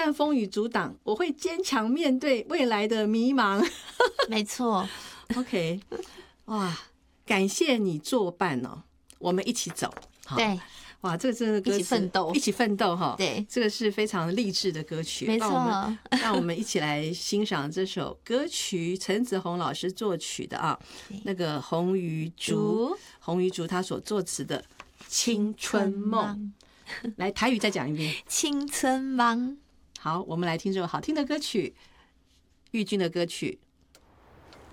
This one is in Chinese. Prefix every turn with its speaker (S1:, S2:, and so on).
S1: 旦风雨阻挡，我会坚强面对未来的迷茫。
S2: 没错。
S1: OK， 哇，感谢你作伴哦，我们一起走。
S2: 对，
S1: 哇，这个真的歌词
S2: 一起奋斗，
S1: 一起奋斗哈。
S2: 对，
S1: 这个是非常励志的歌曲。
S2: 没错。
S1: 让我们一起来欣赏这首歌曲，陈子鸿老师作曲的啊，那个洪于竹他所作词的《青春梦》。来，台语再讲一遍，《
S2: 青春梦》。
S1: 好，我们来听这首好听的歌曲，玉君的歌曲。